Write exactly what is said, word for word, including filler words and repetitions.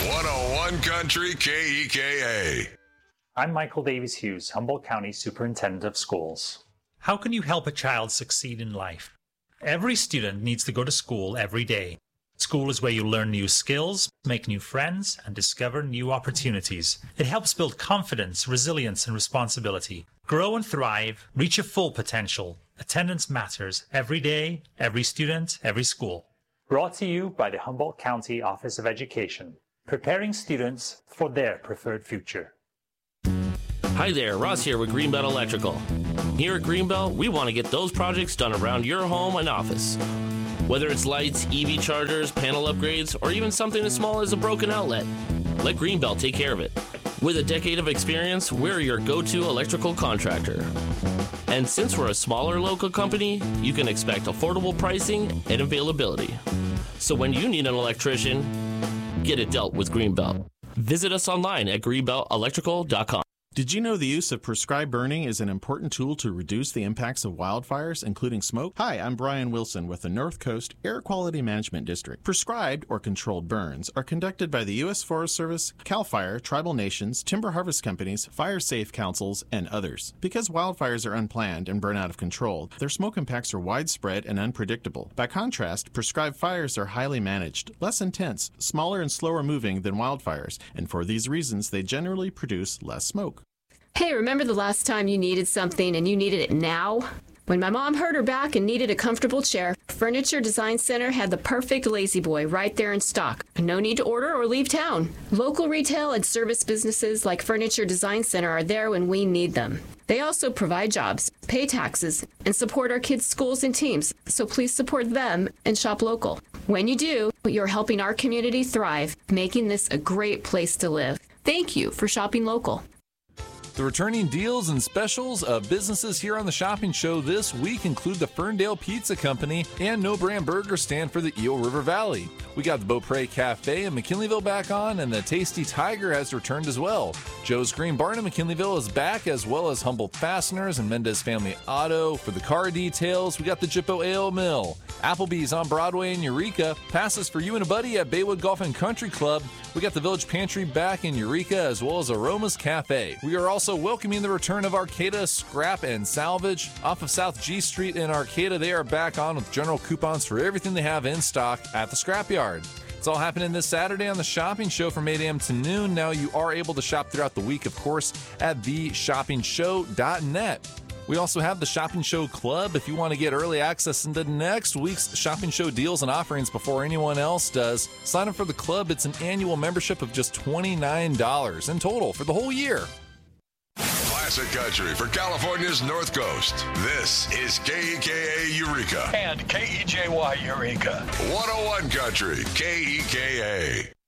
one oh one Country K E K A. I'm Michael Davies Hughes, Humboldt County Superintendent of Schools. How can you help a child succeed in life? Every student needs to go to school every day. School is where you learn new skills, make new friends, and discover new opportunities. It helps build confidence, resilience, and responsibility. Grow and thrive, reach your full potential. Attendance matters every day, every student, every school. Brought to you by the Humboldt County Office of Education, preparing students for their preferred future. Hi there, Ross here with Greenbelt Electrical. Here at Greenbelt, we want to get those projects done around your home and office. Whether it's lights, E V chargers, panel upgrades, or even something as small as a broken outlet, let Greenbelt take care of it. With a decade of experience, we're your go-to electrical contractor. And since we're a smaller local company, you can expect affordable pricing and availability. So when you need an electrician, get it dealt with Greenbelt. Visit us online at greenbelt electrical dot com. Did you know the use of prescribed burning is an important tool to reduce the impacts of wildfires, including smoke? Hi, I'm Brian Wilson with the North Coast Air Quality Management District. Prescribed or controlled burns are conducted by the U S Forest Service, CAL FIRE, tribal nations, timber harvest companies, fire safe councils, and others. Because wildfires are unplanned and burn out of control, their smoke impacts are widespread and unpredictable. By contrast, prescribed fires are highly managed, less intense, smaller and slower moving than wildfires, and for these reasons, they generally produce less smoke. Hey, remember the last time you needed something and you needed it now? When my mom hurt her back and needed a comfortable chair, Furniture Design Center had the perfect Lazy Boy right there in stock. No need to order or leave town. Local retail and service businesses like Furniture Design Center are there when we need them. They also provide jobs, pay taxes, and support our kids' schools and teams, so please support them and shop local. When you do, you're helping our community thrive, making this a great place to live. Thank you for shopping local. The returning deals and specials of businesses here on the Shopping Show this week include the Ferndale Pizza Company and No Brand Burger Stand for the Eel River Valley. We got the Beaupre Cafe in McKinleyville back on, and the Tasty Tiger has returned as well. Joe's Green Barn in McKinleyville is back, as well as Humboldt Fasteners and Mendez Family Auto. For the car details, we got the Jippo Ale Mill, Applebee's on Broadway in Eureka, passes for you and a buddy at Baywood Golf and Country Club. We got the Village Pantry back in Eureka, as well as Aromas Cafe. We are also welcoming the return of Arcata Scrap and Salvage. Off of South G Street in Arcata, they are back on with general coupons for everything they have in stock at the scrapyard. It's all happening this Saturday on the Shopping Show from eight a.m. to noon. Now you are able to shop throughout the week, of course, at the shopping show dot net. We also have the Shopping Show Club. If you want to get early access into next week's Shopping Show deals and offerings before anyone else does, sign up for the club. It's an annual membership of just twenty-nine dollars in total for the whole year. Classic Country for California's North Coast. This is K E K A Eureka. And K E J Y Eureka. one oh one Country, K E K A.